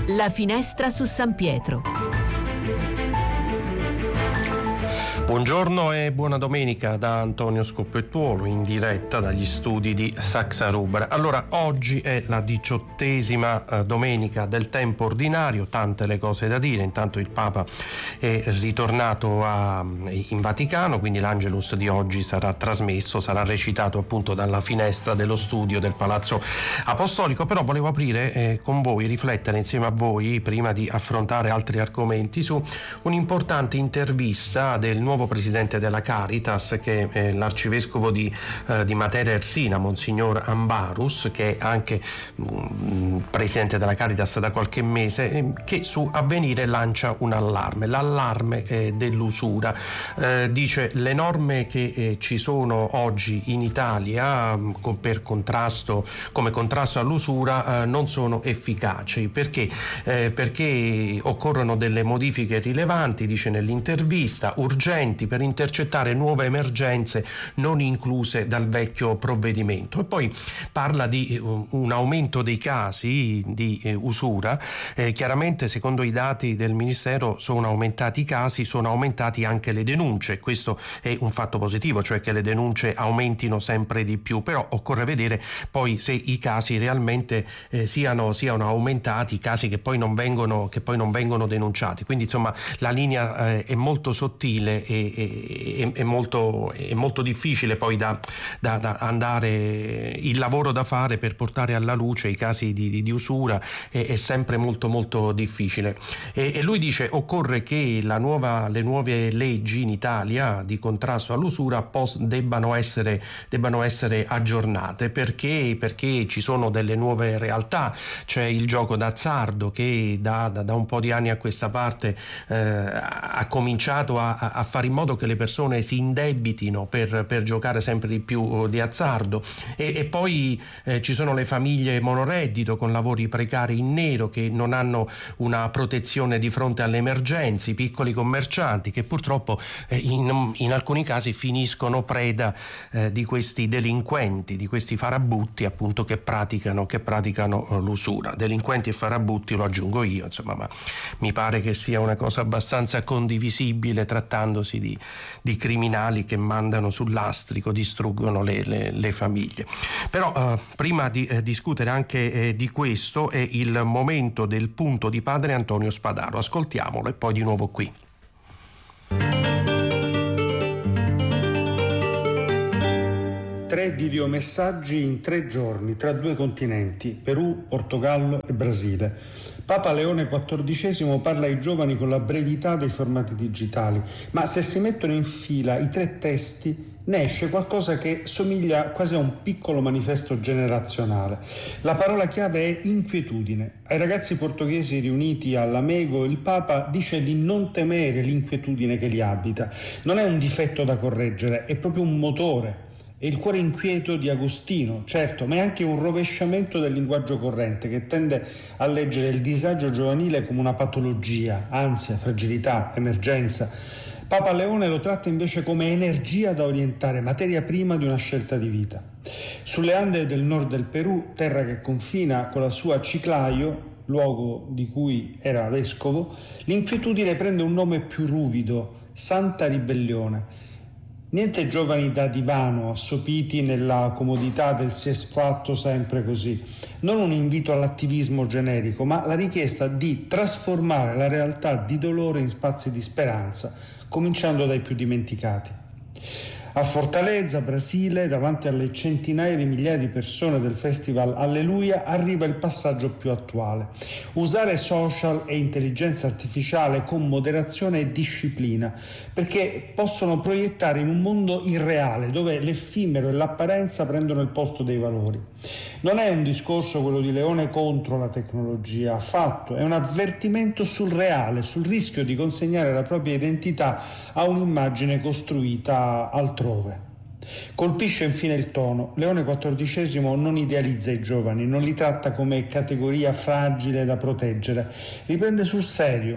La finestra su San Pietro. Buongiorno e buona domenica da Antonio Scoppettuolo, in diretta dagli studi di Saxa Rubra. Allora, oggi è la 18ª domenica del tempo ordinario, tante le cose da dire. Intanto il Papa è ritornato in Vaticano, quindi l'Angelus di oggi sarà trasmesso, sarà recitato appunto dalla finestra dello studio del Palazzo Apostolico. Però volevo aprire con voi, riflettere insieme a voi, prima di affrontare altri argomenti, su un'importante intervista del nuovo presidente della Caritas, che è l'arcivescovo di Matera Ersina, Monsignor Ambarus, che è anche presidente della Caritas da qualche mese, che su Avvenire lancia un allarme, l'allarme dell'usura. Dice: le norme che ci sono oggi in Italia come contrasto all'usura non sono efficaci. Perché occorrono delle modifiche rilevanti, dice nell'intervista, urgenti, per intercettare nuove emergenze non incluse dal vecchio provvedimento. E poi parla di un aumento dei casi di usura. Chiaramente, secondo i dati del Ministero, sono aumentati i casi, sono aumentati anche le denunce. Questo è un fatto positivo, cioè che le denunce aumentino sempre di più, però occorre vedere poi se i casi realmente siano aumentati, casi che poi non vengono denunciati. Quindi insomma la linea è molto sottile e è molto difficile poi da andare, il lavoro da fare per portare alla luce i casi di usura è sempre molto molto difficile. E lui dice: occorre che le nuove leggi in Italia di contrasto all'usura debbano essere aggiornate, perché ci sono delle nuove realtà. C'è il gioco d'azzardo che da un po' di anni a questa parte ha cominciato a fare in modo che le persone si indebitino per giocare sempre di più di azzardo, e poi ci sono le famiglie monoreddito con lavori precari in nero che non hanno una protezione di fronte alle emergenze, i piccoli commercianti che purtroppo in alcuni casi finiscono preda di questi delinquenti, di questi farabutti appunto che praticano l'usura. Delinquenti e farabutti lo aggiungo io, insomma, ma mi pare che sia una cosa abbastanza condivisibile trattandosi di criminali che mandano sul lastrico, distruggono le famiglie. Però prima di discutere anche di questo è il momento del punto di Padre Antonio Spadaro. Ascoltiamolo e poi di nuovo qui. 3 videomessaggi in 3 giorni tra 2 continenti, Perù, Portogallo e Brasile. Papa Leone XIV parla ai giovani con la brevità dei formati digitali, ma se si mettono in fila i 3 testi ne esce qualcosa che somiglia quasi a un piccolo manifesto generazionale. La parola chiave è inquietudine. Ai ragazzi portoghesi riuniti all'Amego il Papa dice di non temere l'inquietudine che li abita. Non è un difetto da correggere, è proprio un motore. È il cuore inquieto di Agostino, certo, ma è anche un rovesciamento del linguaggio corrente che tende a leggere il disagio giovanile come una patologia, ansia, fragilità, emergenza. Papa Leone lo tratta invece come energia da orientare, materia prima di una scelta di vita. Sulle Ande del nord del Perù, terra che confina con la sua Chiclayo, luogo di cui era vescovo, l'inquietudine prende un nome più ruvido, Santa Ribellione. Niente giovani da divano assopiti nella comodità del si è fatto sempre così. Non un invito all'attivismo generico, ma la richiesta di trasformare la realtà di dolore in spazi di speranza, cominciando dai più dimenticati. A Fortaleza, Brasile, davanti alle centinaia di migliaia di persone del festival Alleluia, arriva il passaggio più attuale. Usare social e intelligenza artificiale con moderazione e disciplina, perché possono proiettare in un mondo irreale, dove l'effimero e l'apparenza prendono il posto dei valori. Non è un discorso quello di Leone contro la tecnologia, affatto, è un avvertimento sul reale, sul rischio di consegnare la propria identità a un'immagine costruita altrove. Colpisce infine il tono. Leone XIV non idealizza i giovani, non li tratta come categoria fragile da proteggere, li prende sul serio.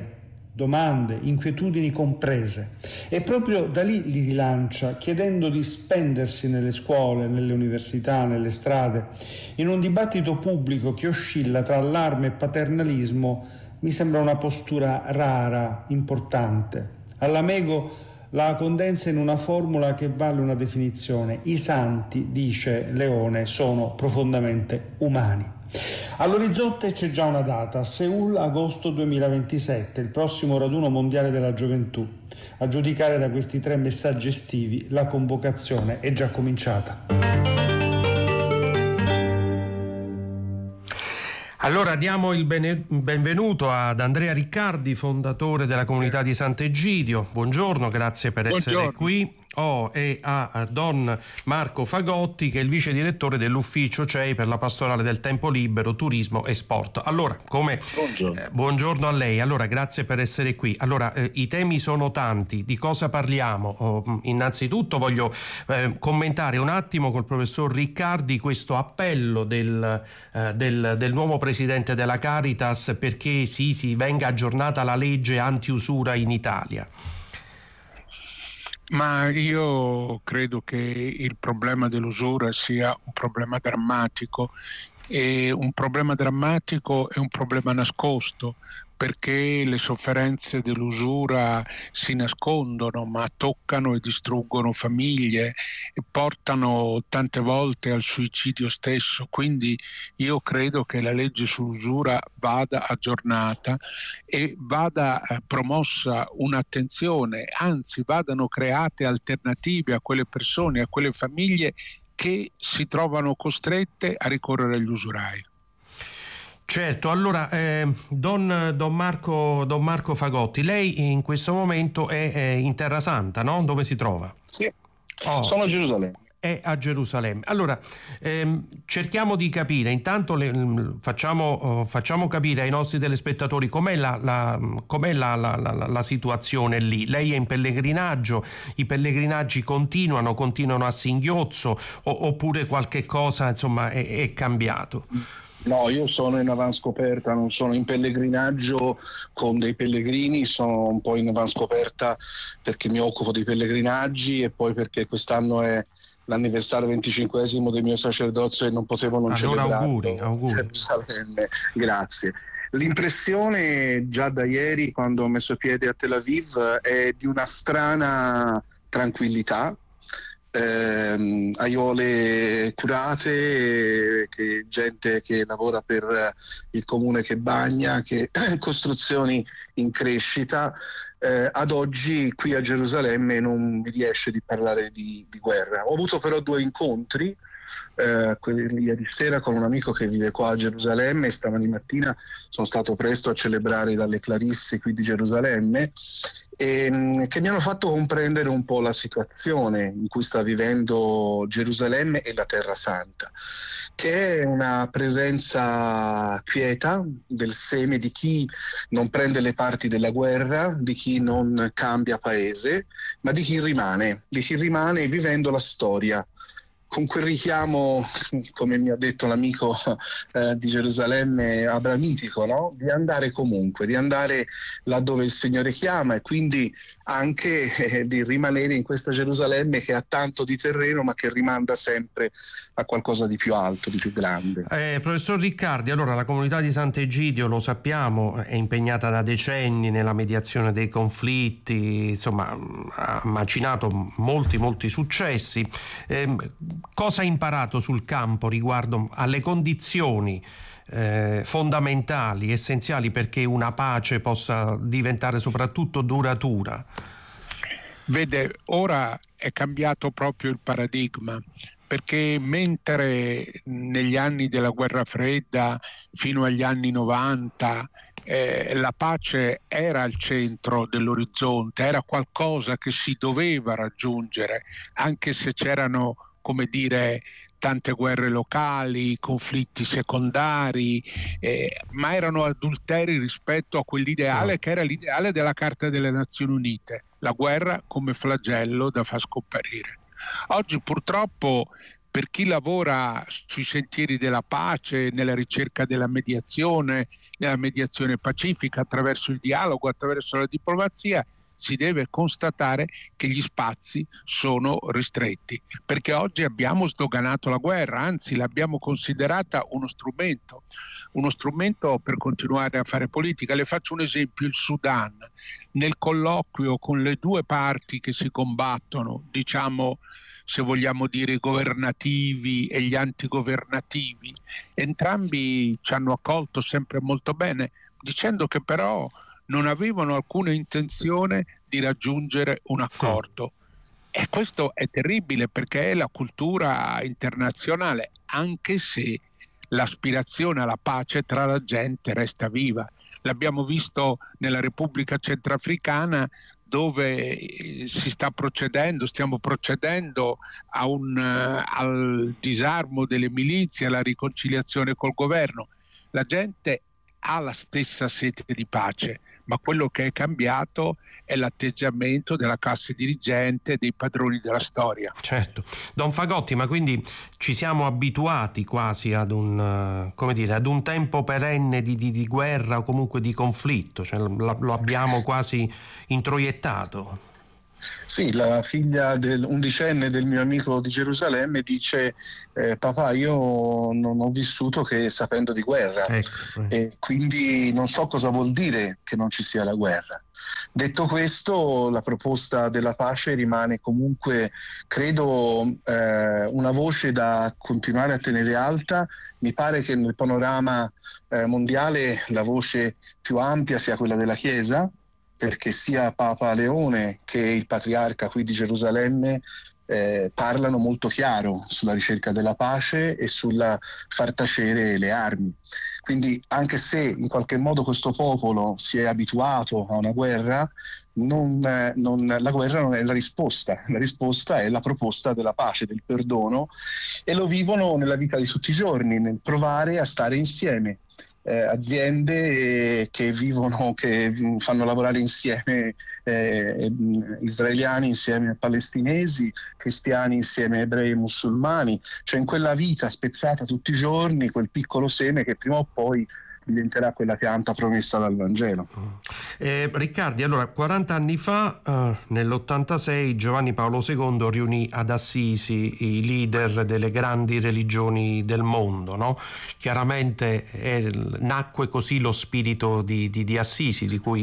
domande, inquietudini comprese, e proprio da lì li rilancia, chiedendo di spendersi nelle scuole, nelle università, nelle strade, in un dibattito pubblico che oscilla tra allarme e paternalismo. Mi sembra una postura rara, importante. Alla Mego la condensa in una formula che vale una definizione: i santi, dice Leone, sono profondamente umani. All'orizzonte c'è già una data: Seul, agosto 2027, il prossimo raduno mondiale della gioventù. A giudicare da questi 3 messaggi estivi, la convocazione è già cominciata. Allora diamo il benvenuto ad Andrea Riccardi, fondatore della comunità di Sant'Egidio. Buongiorno, grazie per essere qui. E a Don Marco Fagotti, che è il vice direttore dell'ufficio CEI per la pastorale del tempo libero, turismo e sport. Allora, buongiorno a lei. Allora, grazie per essere qui. Allora, i temi sono tanti. Di cosa parliamo? Innanzitutto voglio commentare un attimo col professor Riccardi questo appello del nuovo presidente della Caritas perché si venga aggiornata la legge anti-usura in Italia. Ma io credo che il problema dell'usura sia un problema drammatico, e un problema drammatico è un problema nascosto, perché le sofferenze dell'usura si nascondono, ma toccano e distruggono famiglie e portano tante volte al suicidio stesso. Quindi io credo che la legge sull'usura vada aggiornata e vada promossa un'attenzione, anzi vadano create alternative a quelle persone, a quelle famiglie che si trovano costrette a ricorrere agli usurai. Certo, allora Don Marco Fagotti, lei in questo momento è in Terra Santa, no? Dove si trova? Sì, sono a Gerusalemme. È a Gerusalemme. Allora, cerchiamo di capire, intanto facciamo capire ai nostri telespettatori com'è la situazione lì. Lei è in pellegrinaggio, i pellegrinaggi continuano a singhiozzo oppure qualche cosa insomma è cambiato? No, io sono in avanscoperta, non sono in pellegrinaggio con dei pellegrini, sono un po' in avanscoperta perché mi occupo di pellegrinaggi e poi perché quest'anno è l'anniversario 25esimo del mio sacerdozio e non potevo non celebrarlo. Auguri. Gerusalemme, grazie. L'impressione già da ieri, quando ho messo piede a Tel Aviv, è di una strana tranquillità. Aiuole curate, gente che lavora per il comune che bagna, costruzioni in crescita. Ad oggi qui a Gerusalemme non mi riesce di parlare di guerra. Ho avuto però 2 incontri ieri sera con un amico che vive qua a Gerusalemme e stamani mattina sono stato presto a celebrare dalle Clarisse qui di Gerusalemme, che mi hanno fatto comprendere un po' la situazione in cui sta vivendo Gerusalemme e la Terra Santa, che è una presenza quieta del seme di chi non prende le parti della guerra, di chi non cambia paese, ma di chi rimane vivendo la storia, con quel richiamo, come mi ha detto l'amico di Gerusalemme, abramitico, no? Di andare comunque, di andare laddove il Signore chiama, e quindi anche di rimanere in questa Gerusalemme che ha tanto di terreno ma che rimanda sempre a qualcosa di più alto, di più grande. Professor Riccardi, allora la comunità di Sant'Egidio, lo sappiamo, è impegnata da decenni nella mediazione dei conflitti, insomma ha macinato molti successi. Cosa ha imparato sul campo riguardo alle condizioni fondamentali, essenziali perché una pace possa diventare soprattutto duratura? Vede, ora è cambiato proprio il paradigma, perché mentre negli anni della guerra fredda fino agli anni 90 la pace era al centro dell'orizzonte, era qualcosa che si doveva raggiungere, anche se c'erano, come dire, tante guerre locali, conflitti secondari, ma erano adulteri rispetto a quell'ideale che era l'ideale della Carta delle Nazioni Unite, la guerra come flagello da far scomparire. Oggi purtroppo per chi lavora sui sentieri della pace, nella ricerca della mediazione, nella mediazione pacifica, attraverso il dialogo, attraverso la diplomazia, si deve constatare che gli spazi sono ristretti, perché oggi abbiamo sdoganato la guerra, anzi l'abbiamo considerata uno strumento per continuare a fare politica. Le faccio un esempio: il Sudan, nel colloquio con le due parti che si combattono, diciamo, se vogliamo dire, i governativi e gli antigovernativi, entrambi ci hanno accolto sempre molto bene, dicendo che però non avevano alcuna intenzione di raggiungere un accordo. E questo è terribile, perché è la cultura internazionale, anche se l'aspirazione alla pace tra la gente resta viva. L'abbiamo visto nella Repubblica Centrafricana, dove stiamo procedendo al disarmo delle milizie, alla riconciliazione col governo. La gente ha la stessa sete di pace, ma quello che è cambiato è l'atteggiamento della classe dirigente, dei padroni della storia. Certo. Don Fagotti, ma quindi ci siamo abituati quasi ad un tempo perenne di guerra o comunque di conflitto, cioè lo abbiamo quasi introiettato? Sì, la figlia undicenne del mio amico di Gerusalemme dice: papà, io non ho vissuto che sapendo di guerra, e quindi non so cosa vuol dire che non ci sia la guerra. Detto questo, la proposta della pace rimane comunque, credo, una voce da continuare a tenere alta. Mi pare che nel panorama mondiale la voce più ampia sia quella della Chiesa, perché sia Papa Leone che il Patriarca qui di Gerusalemme parlano molto chiaro sulla ricerca della pace e sulla far tacere le armi. Quindi, anche se in qualche modo questo popolo si è abituato a una guerra, la guerra non è la risposta è la proposta della pace, del perdono, e lo vivono nella vita di tutti i giorni, nel provare a stare insieme. Aziende che fanno lavorare insieme israeliani insieme a palestinesi, cristiani insieme a ebrei e musulmani, cioè in quella vita spezzata tutti i giorni, quel piccolo seme che prima o poi diventerà quella pianta promessa dal Vangelo. Riccardi, allora 40 anni fa, nell'86, Giovanni Paolo II riunì ad Assisi i leader delle grandi religioni del mondo, no? Chiaramente nacque così lo spirito di Assisi, di cui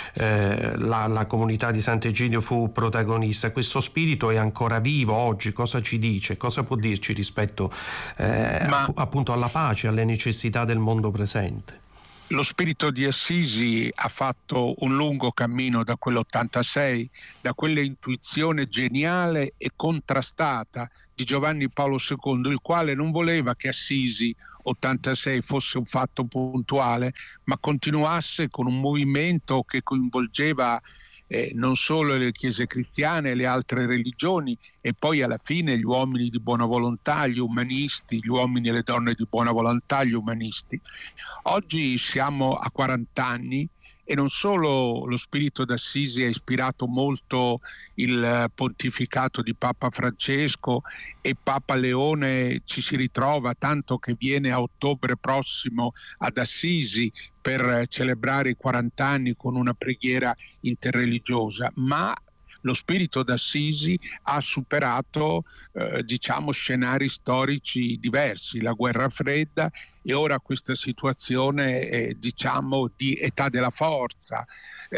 la comunità di Sant'Egidio fu protagonista. Questo spirito è ancora vivo oggi. Cosa ci dice? Cosa può dirci rispetto appunto alla pace, alle necessità del mondo presente? Lo spirito di Assisi ha fatto un lungo cammino da quell'86, da quella intuizione geniale e contrastata di Giovanni Paolo II, il quale non voleva che Assisi 86 fosse un fatto puntuale, ma continuasse con un movimento che coinvolgeva non solo le chiese cristiane e le altre religioni, e poi alla fine gli uomini di buona volontà, gli umanisti, gli uomini e le donne di buona volontà, gli umanisti. Oggi siamo a 40 anni e non solo lo spirito d'Assisi ha ispirato molto il pontificato di Papa Francesco, e Papa Leone ci si ritrova, tanto che viene a ottobre prossimo ad Assisi per celebrare i 40 anni con una preghiera interreligiosa, ma lo spirito d'Assisi ha superato scenari storici diversi, la guerra fredda e ora questa situazione di età della forza,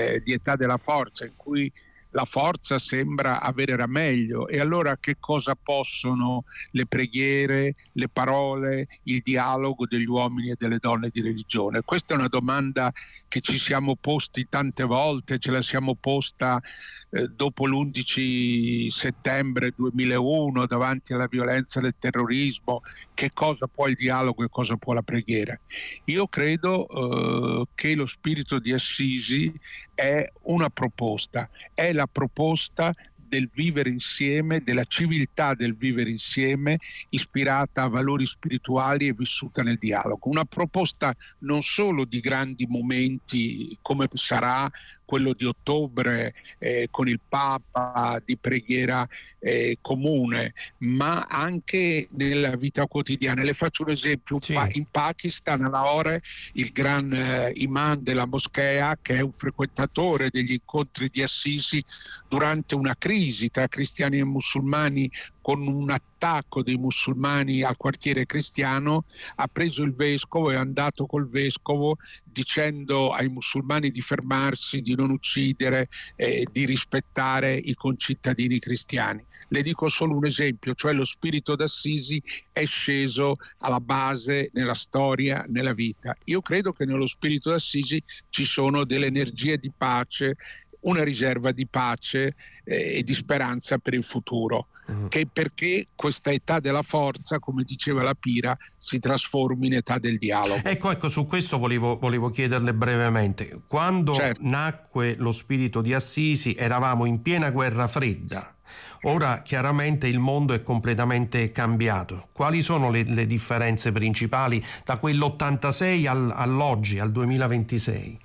in cui la forza sembra avere meglio. E allora che cosa possono le preghiere, le parole, il dialogo degli uomini e delle donne di religione? Questa è una domanda che ci siamo posti tante volte, ce la siamo posta dopo l'11 settembre 2001 davanti alla violenza del terrorismo. Che cosa può il dialogo e cosa può la preghiera? Io credo che lo spirito di Assisi è una proposta, è la proposta del vivere insieme, della civiltà del vivere insieme, ispirata a valori spirituali e vissuta nel dialogo. Una proposta non solo di grandi momenti come sarà quello di ottobre con il Papa, di preghiera comune, ma anche nella vita quotidiana. Le faccio un esempio: Sì. in Pakistan, a Lahore, il gran imam della moschea, che è un frequentatore degli incontri di Assisi durante una crisi tra cristiani e musulmani, con un attacco dei musulmani al quartiere cristiano, ha preso il vescovo e è andato col vescovo dicendo ai musulmani di fermarsi, di non uccidere, di rispettare i concittadini cristiani. Le dico solo un esempio, cioè lo spirito d'Assisi è sceso alla base nella storia, nella vita. Io credo che nello spirito d'Assisi ci sono delle energie di pace, una riserva di pace e di speranza per il futuro, che perché questa età della forza, come diceva la Pira, si trasformi in età del dialogo. Ecco, su questo volevo chiederle brevemente. Quando nacque lo spirito di Assisi eravamo in piena guerra fredda. Ora chiaramente il mondo è completamente cambiato. Quali sono le differenze principali da quell'86 all'oggi, al 2026?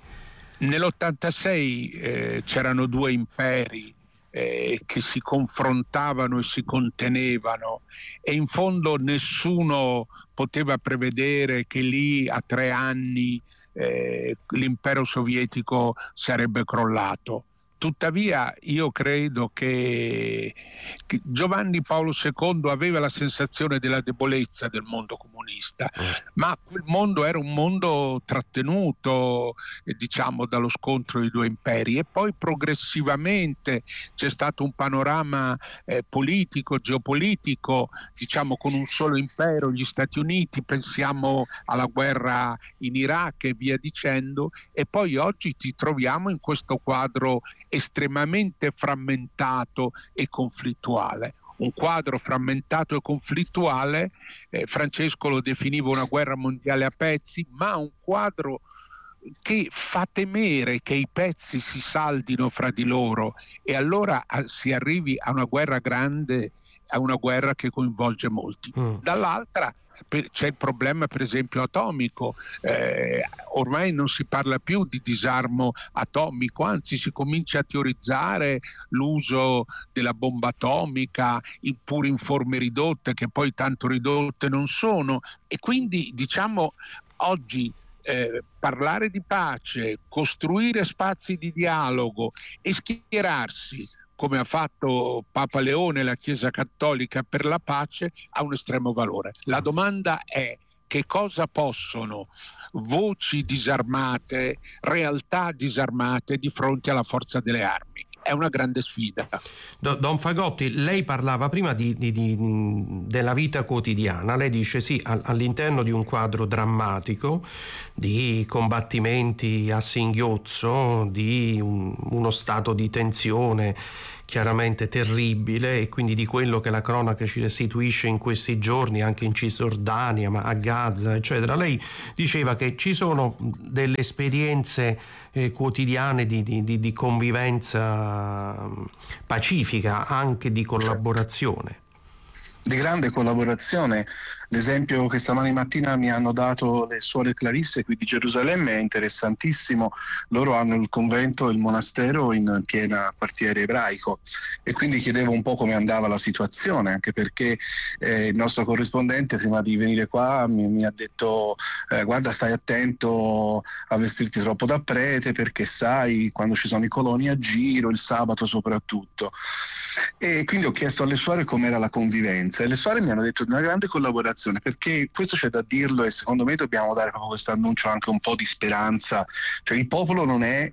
Nell'86 c'erano due imperi che si confrontavano e si contenevano, e in fondo nessuno poteva prevedere che lì a 3 anni l'impero sovietico sarebbe crollato. Tuttavia io credo che Giovanni Paolo II aveva la sensazione della debolezza del mondo comunista, ma quel mondo era un mondo trattenuto, diciamo, dallo scontro dei due imperi, e poi progressivamente c'è stato un panorama politico, geopolitico, diciamo, con un solo impero, gli Stati Uniti, pensiamo alla guerra in Iraq e via dicendo, e poi oggi ci troviamo in questo quadro estremamente frammentato e conflittuale. Un quadro frammentato e conflittuale, Francesco lo definiva una guerra mondiale a pezzi, ma un quadro che fa temere che i pezzi si saldino fra di loro e allora si arrivi a una guerra grande, a una guerra che coinvolge molti. Dall'altra c'è il problema, per esempio, atomico. Ormai non si parla più di disarmo atomico, anzi si comincia a teorizzare l'uso della bomba atomica pur in forme ridotte, che poi tanto ridotte non sono, e quindi diciamo oggi parlare di pace, costruire spazi di dialogo e schierarsi, come ha fatto Papa Leone e la Chiesa Cattolica, per la pace, ha un estremo valore. La domanda è: che cosa possono voci disarmate, realtà disarmate di fronte alla forza delle armi? È una grande sfida. Don Fagotti, lei parlava prima della vita quotidiana. Lei dice sì, all'interno di un quadro drammatico, di combattimenti a singhiozzo, di uno stato di tensione chiaramente terribile, e quindi di quello che la cronaca ci restituisce in questi giorni anche in Cisgiordania, ma a Gaza, eccetera. Lei diceva che ci sono delle esperienze quotidiane di convivenza pacifica, anche di collaborazione. Di grande collaborazione. L'esempio che stamani mattina mi hanno dato le suore Clarisse qui di Gerusalemme è interessantissimo. Loro hanno il convento e il monastero in piena quartiere ebraico, e quindi chiedevo un po' come andava la situazione, anche perché il nostro corrispondente prima di venire qua mi ha detto guarda, stai attento a vestirti troppo da prete, perché sai, quando ci sono i coloni a giro, il sabato soprattutto. E quindi ho chiesto alle suore com'era la convivenza, e le suore mi hanno detto di una grande collaborazione, perché questo c'è da dirlo, e secondo me dobbiamo dare proprio questo annuncio anche un po' di speranza. Cioè il popolo non è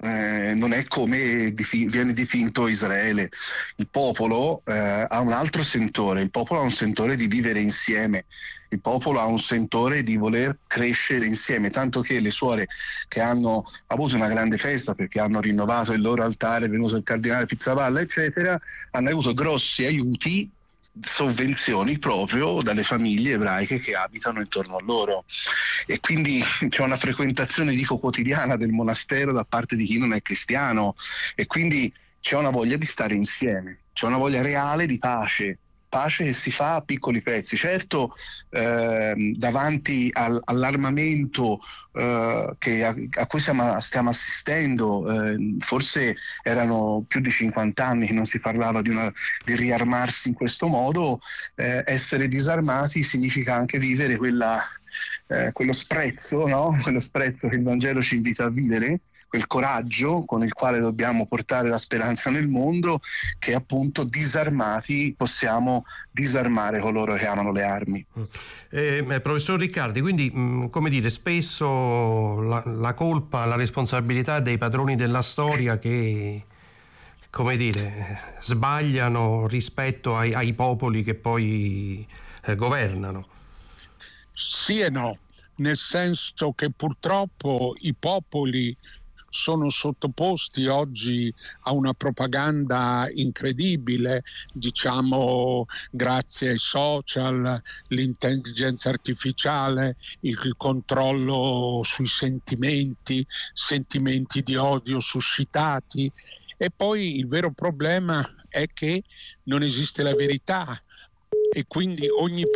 come viene definito Israele. Il popolo ha un altro sentore, il popolo ha un sentore di vivere insieme, il popolo ha un sentore di voler crescere insieme, tanto che le suore, che hanno avuto una grande festa perché hanno rinnovato il loro altare, è venuto il cardinale Pizzaballa eccetera, hanno avuto grossi aiuti, sovvenzioni proprio dalle famiglie ebraiche che abitano intorno a loro, e quindi c'è una frequentazione, dico, quotidiana del monastero da parte di chi non è cristiano, e quindi c'è una voglia di stare insieme, c'è una voglia reale di pace, pace che si fa a piccoli pezzi. Certo, davanti all'armamento a cui stiamo assistendo, forse erano più di 50 anni che non si parlava di riarmarsi in questo modo. Essere disarmati significa anche vivere quello sprezzo, no? Quello sprezzo che il Vangelo ci invita a vivere, quel coraggio con il quale dobbiamo portare la speranza nel mondo, che appunto disarmati possiamo disarmare coloro che amano le armi. Professor Riccardi, quindi come dire, spesso la colpa, la responsabilità è dei padroni della storia che, come dire, sbagliano rispetto ai popoli che poi governano. Sì e no, nel senso che purtroppo i popoli sono sottoposti oggi a una propaganda incredibile, diciamo grazie ai social, l'intelligenza artificiale, il controllo sui sentimenti di odio suscitati, e poi il vero problema è che non esiste la verità e quindi ogni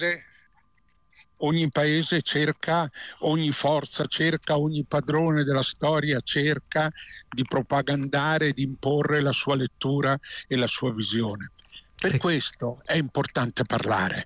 paese cerca, ogni forza cerca, ogni padrone della storia cerca di propagandare, di imporre la sua lettura e la sua visione. Per questo è importante parlare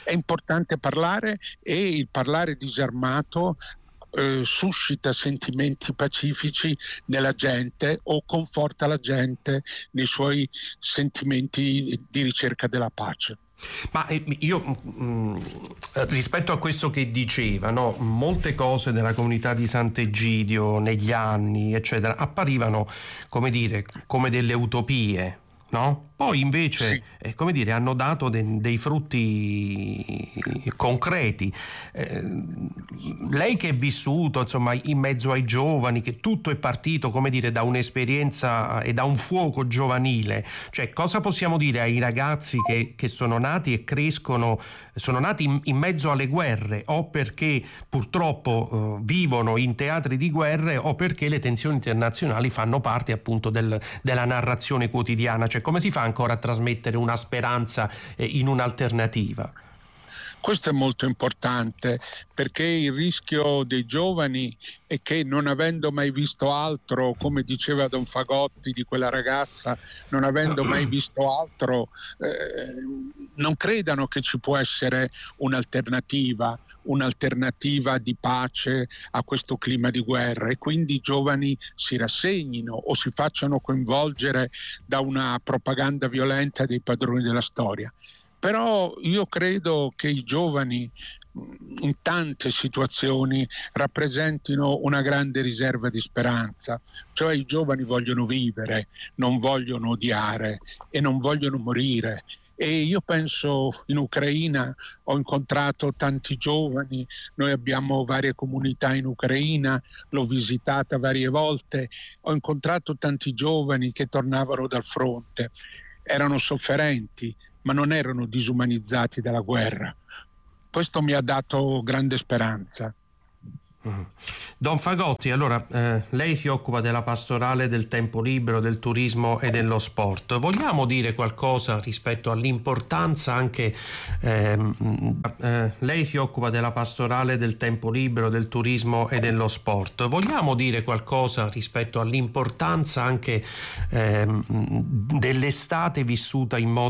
e il parlare disarmato suscita sentimenti pacifici nella gente o conforta la gente nei suoi sentimenti di ricerca della pace. Ma io rispetto a questo che diceva, no, molte cose della comunità di Sant'Egidio negli anni eccetera apparivano, come dire, come delle utopie, no? Poi invece sì, come dire, hanno dato dei frutti concreti. Lei che è vissuto insomma in mezzo ai giovani, che tutto è partito, come dire, da un'esperienza e da un fuoco giovanile, cioè cosa possiamo dire ai ragazzi che sono nati e crescono, sono nati in mezzo alle guerre, o perché purtroppo vivono in teatri di guerre, o perché le tensioni internazionali fanno parte appunto della narrazione quotidiana? Cioè come si fa ancora a trasmettere una speranza in un'alternativa? Questo è molto importante, perché il rischio dei giovani è che, non avendo mai visto altro, come diceva Don Fagotti di quella ragazza, non avendo mai visto altro, non credano che ci può essere un'alternativa di pace a questo clima di guerra, e quindi i giovani si rassegnino o si facciano coinvolgere da una propaganda violenta dei padroni della storia. Però io credo che i giovani in tante situazioni rappresentino una grande riserva di speranza, cioè i giovani vogliono vivere, non vogliono odiare e non vogliono morire. E io penso, in Ucraina ho incontrato tanti giovani, noi abbiamo varie comunità in Ucraina, l'ho visitata varie volte, ho incontrato tanti giovani che tornavano dal fronte, erano sofferenti, ma non erano disumanizzati dalla guerra. Questo mi ha dato grande speranza. Don Fagotti, allora lei si occupa della pastorale del tempo libero, del turismo e dello sport. Vogliamo dire qualcosa rispetto all'importanza anche lei si occupa della pastorale del tempo libero, del turismo e dello sport. Vogliamo dire qualcosa rispetto all'importanza anche dell'estate vissuta in modo